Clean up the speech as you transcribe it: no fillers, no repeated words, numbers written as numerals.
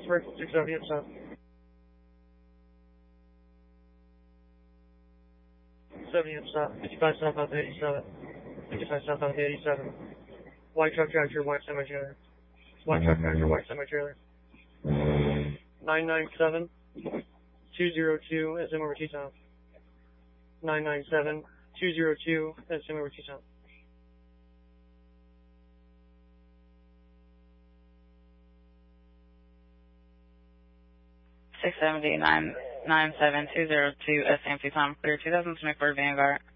Oxford, 670 south. 70 south, 55 southbound to 87. 55 southbound to 87. White truck drives your white semi-trailer. White truck drives your white semi-trailer. 997 202 SM over T-Town. 997 202 SM over T-Town. 670 997 202 SM T-Town, clear 2024 Vanguard.